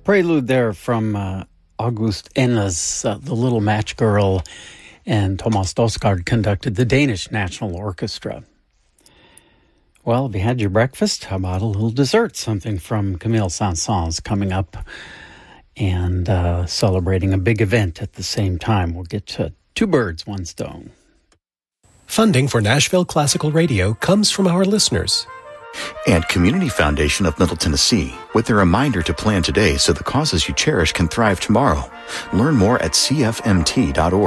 Prelude there from August Enna's The Little Match Girl, and Thomas Dosgaard conducted the Danish National Orchestra. Well, have you had your breakfast? How about a little dessert? Something from Camille Saint-Saëns coming up and celebrating a big event at the same time. We'll get to two birds, one stone. Funding for Nashville Classical Radio comes from our listeners. And Community Foundation of Middle Tennessee, with a reminder to plan today so the causes you cherish can thrive tomorrow. Learn more at cfmt.org.